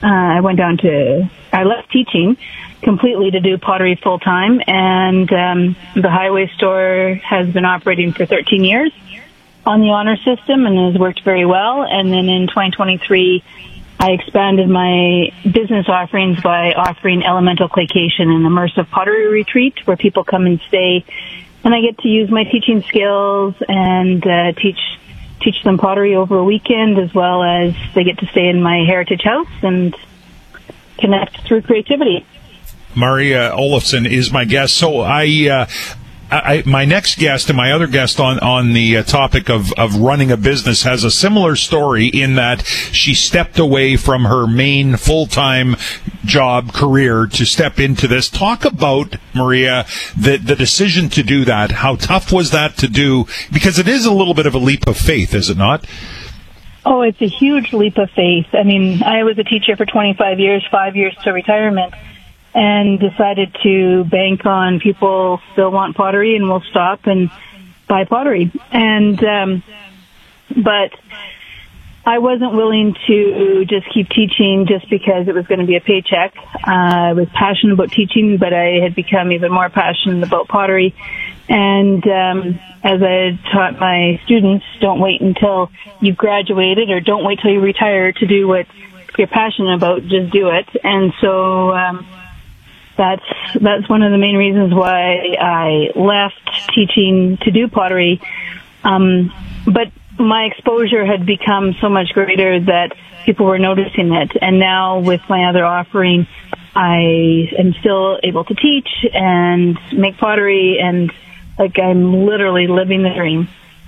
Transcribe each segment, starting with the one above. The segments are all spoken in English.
I left teaching completely to do pottery full time, and the Highway store has been operating for 13 years on the honor system and has worked very well. And then in 2023, I expanded my business offerings by offering elemental claйcation, an immersive pottery retreat where people come and stay, and I get to use my teaching skills and teach them pottery over a weekend, as well as they get to stay in my heritage house and connect through creativity. Maria Olofsson is my guest. So my next guest and my other guest on the topic of running a business has a similar story in that she stepped away from her main full-time job career to step into this. Talk about, Maria, the decision to do that. How tough was that to do? Because it is a little bit of a leap of faith, is it not? Oh, it's a huge leap of faith. I mean, I was a teacher for 25 years, 5 years to retirement, and decided to bank on people still want pottery and will stop and buy pottery. And but I wasn't willing to just keep teaching just because it was going to be a paycheck. I was passionate about teaching, but I had become even more passionate about pottery. And as I taught my students, don't wait until you've graduated or don't wait till you retire to do what you're passionate about, just do it. And so that's one of the main reasons why I left teaching to do pottery. But my exposure had become so much greater that people were noticing it. And now with my other offering, I am still able to teach and make pottery, and I'm literally living the dream.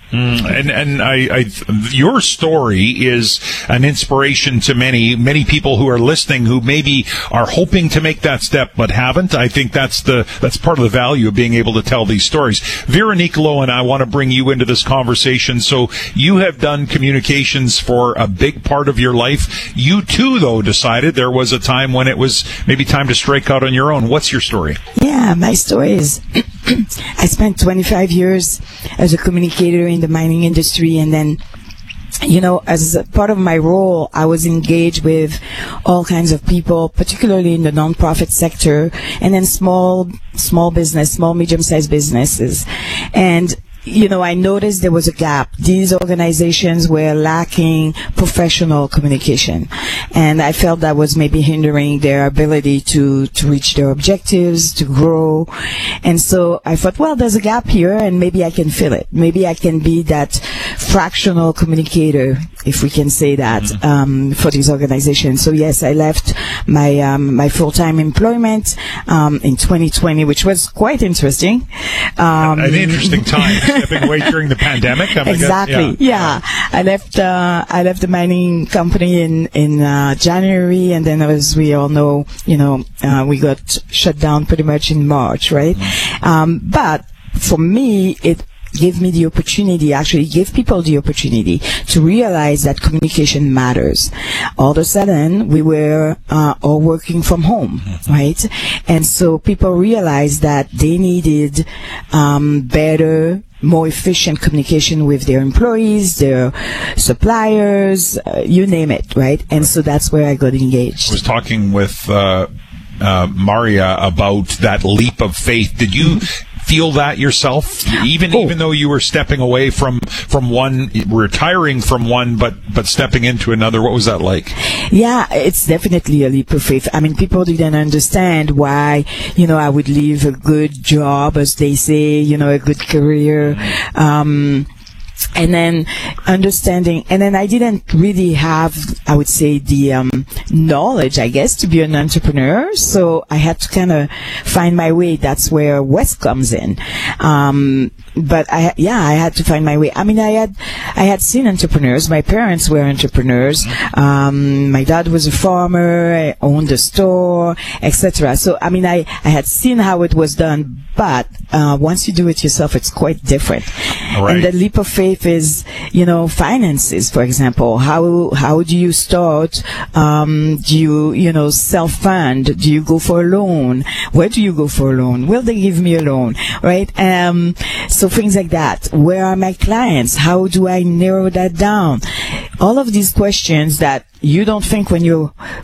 And your story is an inspiration to many people who are listening who maybe are hoping to make that step but haven't. I think that's part of the value of being able to tell these stories. Veronique Loewen, I want to bring you into this conversation. So you have done communications for a big part of your life. You too, though, decided there was a time when it was maybe time to strike out on your own. What's your story? Yeah, my story is I spent 25 years as a communicator in the mining industry, and then, as a part of my role, I was engaged with all kinds of people, particularly in the nonprofit sector, and then small business, small, medium-sized businesses. And I noticed there was a gap. These organizations were lacking professional communication, and I felt that was maybe hindering their ability to reach their objectives, to grow. And so I thought, well, there's a gap here, and maybe I can fill it. Maybe I can be that fractional communicator, if we can say that, for these organizations. So yes, I left my full-time employment in 2020, which was quite interesting. An interesting time. Stepping away during the pandemic. Exactly. Yeah. I left the mining company in January, and then, as we all know, we got shut down pretty much in March, right? But for me, it gave me the opportunity, actually gave people the opportunity to realize that communication matters. All of a sudden, we were all working from home, right? And so people realized that they needed better, more efficient communication with their employees, their suppliers, you name it, right? And so that's where I got engaged. I was talking with Maria about that leap of faith. Did you feel that yourself, even though you were stepping away from one, retiring from one, but stepping into another? What was that like? Yeah, it's definitely a leap of faith. I mean, people didn't understand why, I would leave a good job, as they say, a good career, and then understanding, and then I didn't really have, I would say, the knowledge, I guess, to be an entrepreneur. So I had to kind of find my way. That's where West comes in. But I had to find my way. I mean, I had seen entrepreneurs. My parents were entrepreneurs. My dad was a farmer. I owned a store, etc. So, I mean, I had seen how it was done. But once you do it yourself, it's quite different. Right. And the leap of faith is, finances, for example. How do you start? Do you, self-fund? Do you go for a loan? Where do you go for a loan? Will they give me a loan? Right? So things like that. Where are my clients? How do I narrow that down? All of these questions that you don't think when you're